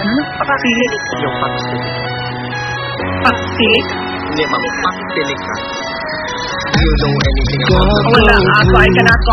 Paksilik? Yung paksilik. Paksilik? Hindi, ma'am. Paksilik ka. Do you know anything about the Wala nga. So I cannot